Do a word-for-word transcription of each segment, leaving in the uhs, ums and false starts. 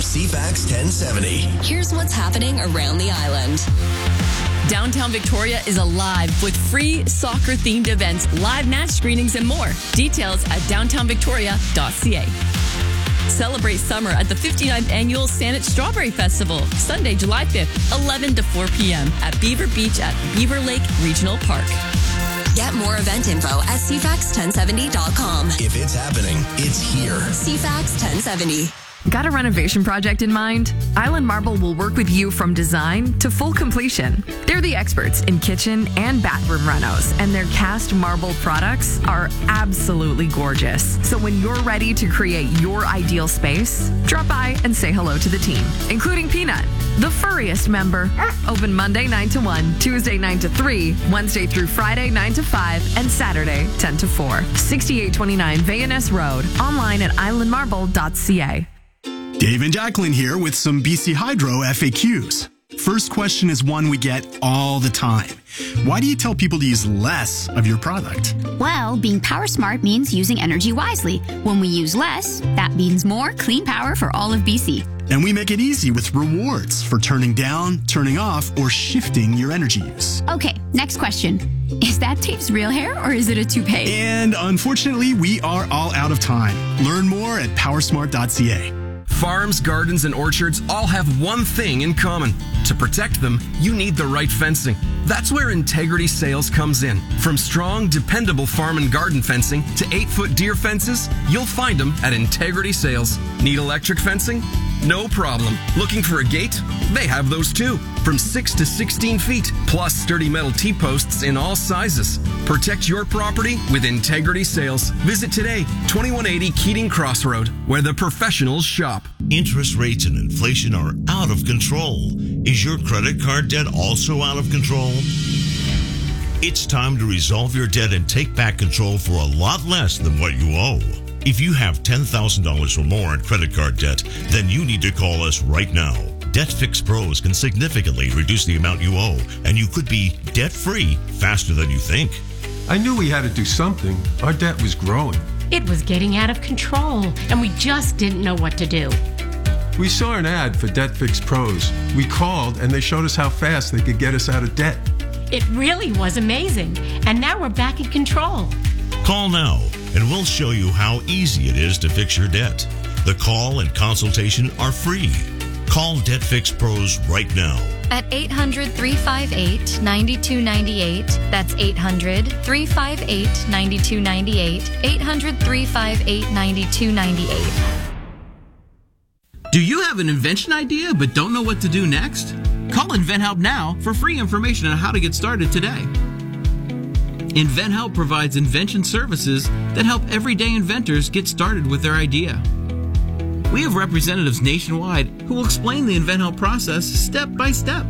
C FAX ten seventy. Here's what's happening around the island. Downtown Victoria is alive with free soccer-themed events, live match screenings, and more. Details at downtown victoria dot c a. Celebrate summer at the fifty-ninth Annual Saanich Strawberry Festival, Sunday, July fifth, eleven to four p.m. at Beaver Beach at Beaver Lake Regional Park. Get more event info at c fax ten seventy dot com. If it's happening, it's here. C FAX ten seventy. Got a renovation project in mind? Island Marble will work with you from design to full completion. They're the experts in kitchen and bathroom renos, and their cast marble products are absolutely gorgeous. So when you're ready to create your ideal space, drop by and say hello to the team, including Peanut, the furriest member. Open Monday nine to one, Tuesday nine to three, Wednesday through Friday nine to five, and Saturday ten to four. sixty-eight twenty-nine Van Ness Road. Online at island marble dot c a. Dave and Jacqueline here with some B C Hydro F A Qs. First question is one we get all the time. Why do you tell people to use less of your product? Well, being power smart means using energy wisely. When we use less, that means more clean power for all of B C. And we make it easy with rewards for turning down, turning off, or shifting your energy use. Okay, next question. Is that Dave's real hair or is it a toupee? And unfortunately, we are all out of time. Learn more at power smart dot c a. Farms, gardens, and orchards all have one thing in common. To protect them, you need the right fencing. That's where Integrity Sales comes in. From strong, dependable farm and garden fencing to eight-foot deer fences, you'll find them at Integrity Sales. Need electric fencing? No problem. Looking for a gate? They have those too. From six to sixteen feet, plus sturdy metal T-posts in all sizes. Protect your property with Integrity Sales. Visit today, twenty-one eighty Keating Crossroad, where the professionals shop. Interest rates and inflation are out of control. Is your credit card debt also out of control? It's time to resolve your debt and take back control for a lot less than what you owe. If you have ten thousand dollars or more in credit card debt, then you need to call us right now. Debt Fix Pros can significantly reduce the amount you owe, and you could be debt-free faster than you think. I knew we had to do something. Our debt was growing. It was getting out of control, and we just didn't know what to do. We saw an ad for Debt Fix Pros. We called, and they showed us how fast they could get us out of debt. It really was amazing, and now we're back in control. Call now, and we'll show you how easy it is to fix your debt. The call and consultation are free. Call Debt Fix Pros right now. At eight hundred, three five eight, nine two nine eight. That's eight hundred, three five eight, nine two nine eight. eight hundred, three five eight, nine two nine eight. Do you have an invention idea but don't know what to do next? Call InventHelp now for free information on how to get started today. InventHelp provides invention services that help everyday inventors get started with their idea. We have representatives nationwide who will explain the InventHelp process step by step.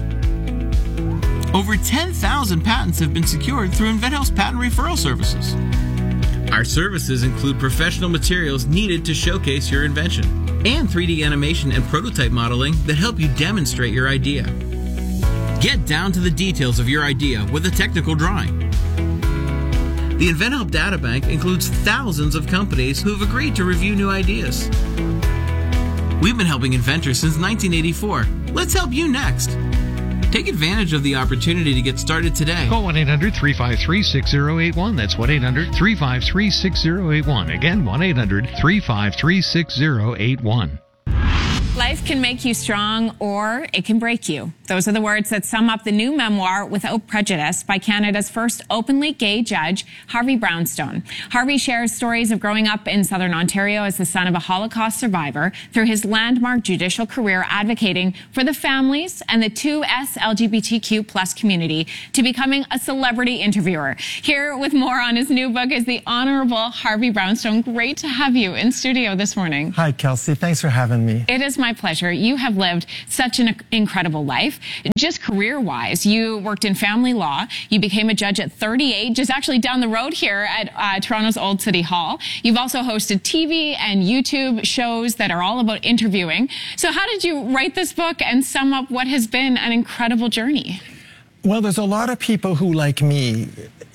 Over ten thousand patents have been secured through InventHelp's patent referral services. Our services include professional materials needed to showcase your invention and three D animation and prototype modeling that help you demonstrate your idea. Get down to the details of your idea with a technical drawing. The InventHelp Databank includes thousands of companies who have agreed to review new ideas. We've been helping inventors since nineteen eighty-four. Let's help you next. Take advantage of the opportunity to get started today. Call one eight hundred, three five three, six zero eight one. That's one eight hundred, three five three, six zero eight one. Again, one eight hundred, three five three, six zero eight one. Life can make you strong or it can break you. Those are the words that sum up the new memoir, Without Prejudice, by Canada's first openly gay judge, Harvey Brownstone. Harvey shares stories of growing up in Southern Ontario as the son of a Holocaust survivor through his landmark judicial career advocating for the families and the two S L G B T Q plus community to becoming a celebrity interviewer. Here with more on his new book is the Honorable Harvey Brownstone. Great to have you in studio this morning. Hi, Kelsey. Thanks for having me. It is my pleasure. You have lived such an incredible life. Just career-wise, you worked in family law. You became a judge at thirty-eight, just actually down the road here at uh, Toronto's Old City Hall. You've also hosted T V and YouTube shows that are all about interviewing. So how did you write this book and sum up what has been an incredible journey? Well, there's a lot of people who, like me,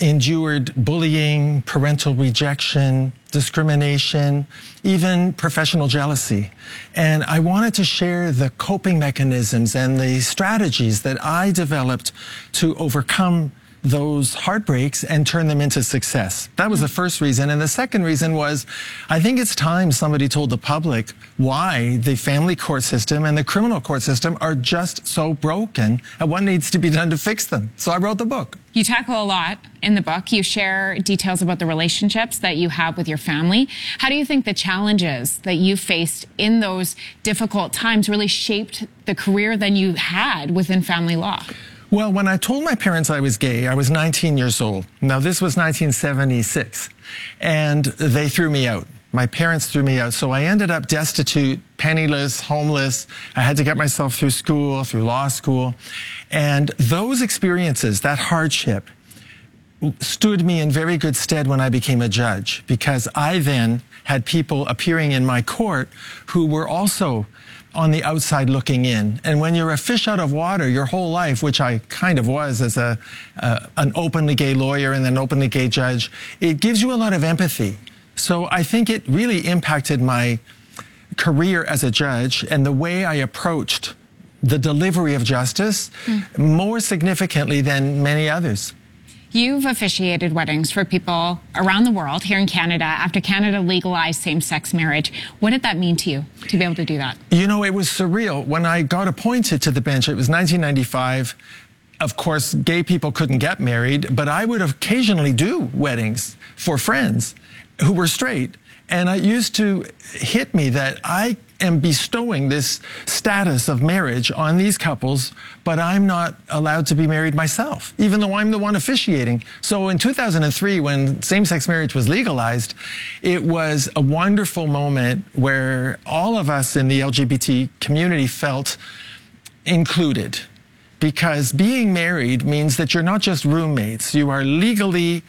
endured bullying, parental rejection, discrimination, even professional jealousy. And I wanted to share the coping mechanisms and the strategies that I developed to overcome those heartbreaks and turn them into success. That was the first reason. And the second reason was, I think it's time somebody told the public why the family court system and the criminal court system are just so broken and what needs to be done to fix them. So I wrote the book. You tackle a lot in the book. You share details about the relationships that you have with your family. How do you think the challenges that you faced in those difficult times really shaped the career that you had within family law? Well, when I told my parents I was gay, I was nineteen years old. Now, this was nineteen seventy-six, and they threw me out. My parents threw me out, so I ended up destitute, penniless, homeless. I had to get myself through school, through law school. And those experiences, that hardship, stood me in very good stead when I became a judge, because I then had people appearing in my court who were also on the outside looking in. And when you're a fish out of water your whole life, which I kind of was as a uh, an openly gay lawyer and an openly gay judge, it gives you a lot of empathy. So I think it really impacted my career as a judge and the way I approached the delivery of justice mm. more significantly than many others. You've officiated weddings for people around the world, here in Canada, after Canada legalized same-sex marriage. What did that mean to you, to be able to do that? You know, it was surreal. When I got appointed to the bench, it was nineteen ninety-five. Of course, gay people couldn't get married, but I would occasionally do weddings for friends who were straight. And it used to hit me that I am bestowing this status of marriage on these couples, but I'm not allowed to be married myself, even though I'm the one officiating. So in two thousand three, when same-sex marriage was legalized, it was a wonderful moment where all of us in the L G B T community felt included. Because being married means that you're not just roommates, you are legally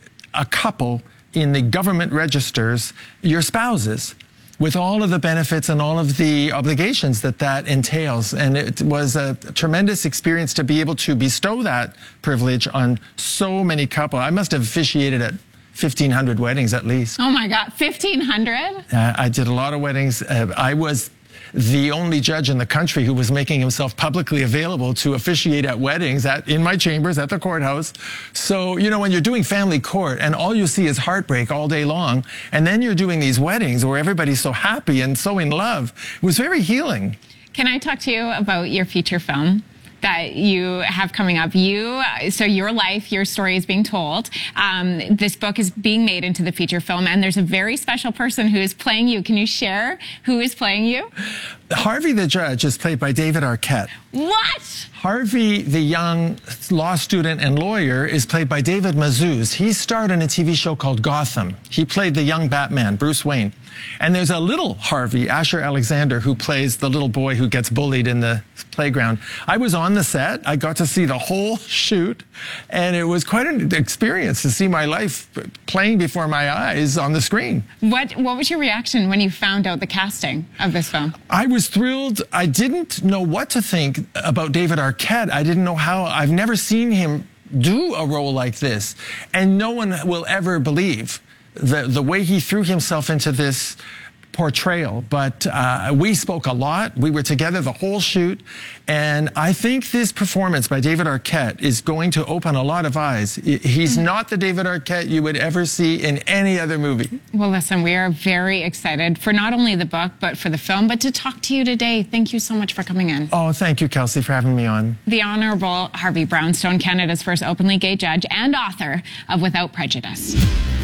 a couple in the government registers, your spouses, with all of the benefits and all of the obligations that that entails. And it was a tremendous experience to be able to bestow that privilege on so many couples. I must have officiated at fifteen hundred weddings at least. Oh my God, fifteen hundred? Uh, I did a lot of weddings. Uh, I was the only judge in the country who was making himself publicly available to officiate at weddings at in my chambers at the courthouse. So, you know, when you're doing family court and all you see is heartbreak all day long, and then you're doing these weddings where everybody's so happy and so in love, it was very healing. Can I talk to you about your feature film that you have coming up? You, so your life, your story is being told. Um, this book is being made into the feature film, and there's a very special person who is playing you. Can you share who is playing you? Harvey the judge is played by David Arquette. What? Harvey, the young law student and lawyer, is played by David Mazouz. He starred in a T V show called Gotham. He played the young Batman, Bruce Wayne. And there's a little Harvey, Asher Alexander, who plays the little boy who gets bullied in the playground. I was on the set. I got to see the whole shoot, and it was quite an experience to see my life playing before my eyes on the screen. What, what was your reaction when you found out the casting of this film? I was thrilled. I didn't know what to think about David Arquette. I didn't know how. I've never seen him do a role like this, and no one will ever believe the the way he threw himself into this portrayal. But uh, we spoke a lot. We were together the whole shoot, and I think this performance by David Arquette is going to open a lot of eyes. He's not the David Arquette you would ever see in any other movie. Well, listen, we are very excited for not only the book, but for the film, but to talk to you today. Thank you so much for coming in. Oh, thank you, Kelsey, for having me on. The Honorable Harvey Brownstone, Canada's first openly gay judge and author of Without Prejudice.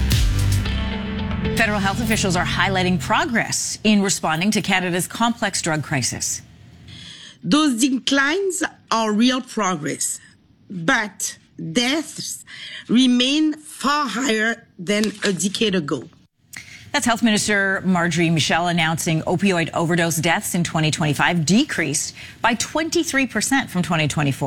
Federal health officials are highlighting progress in responding to Canada's complex drug crisis. Those declines are real progress, but deaths remain far higher than a decade ago. That's Health Minister Marjorie Michel announcing opioid overdose deaths in twenty twenty-five decreased by twenty-three percent from twenty twenty-four.